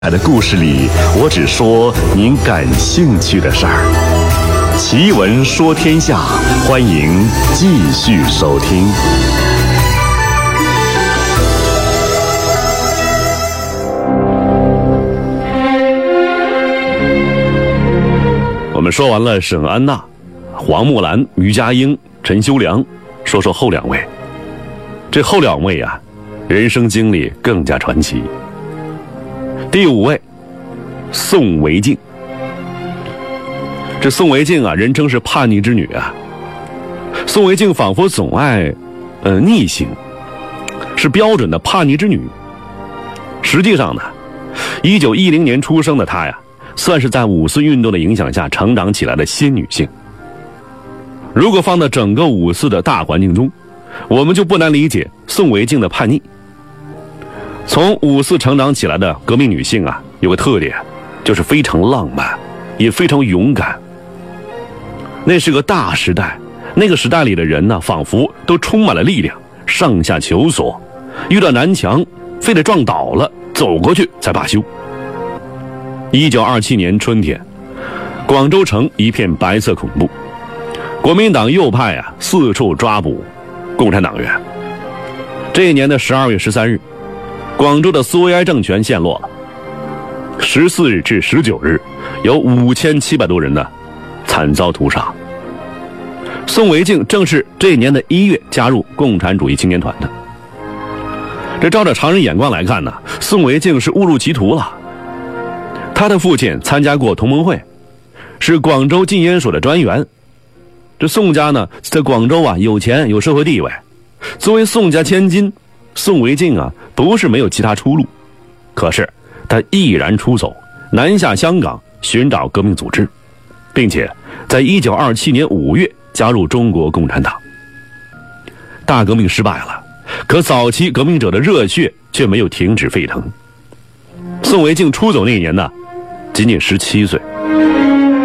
的故事里，我只说您感兴趣的事儿。奇闻说天下，欢迎继续收听。我们说完了沈安娜、黄木兰、于家英、陈修良，说说后两位。这后两位啊，人生经历更加传奇。第五位，宋维静。这宋维静啊，人称是叛逆之女啊。宋维静仿佛总爱逆行，是标准的叛逆之女。实际上呢，1910年出生的她呀，算是在五四运动的影响下成长起来的新女性。如果放到整个五四的大环境中，我们就不难理解宋维静的叛逆。从五四成长起来的革命女性啊，有个特点，就是非常浪漫，也非常勇敢。那是个大时代，那个时代里的人呢，仿佛都充满了力量，上下求索，遇到南墙非得撞倒了走过去才罢休。1927年春天，广州城一片白色恐怖，国民党右派啊四处抓捕共产党员。这一年的12月13日，广州的苏维埃政权陷落了。14日至19日，有5700多人呢惨遭屠杀。宋维静正是这一年的1月加入共产主义青年团的。这照着常人眼光来看呢，宋维静是误入歧途了。他的父亲参加过同盟会，是广州禁烟所的专员。这宋家呢，在广州啊有钱有社会地位，作为宋家千金，宋维静啊不是没有其他出路，可是他毅然出走，南下香港寻找革命组织，并且在1927年5月加入中国共产党。大革命失败了，可早期革命者的热血却没有停止沸腾。宋维静出走那一年呢，仅仅17岁。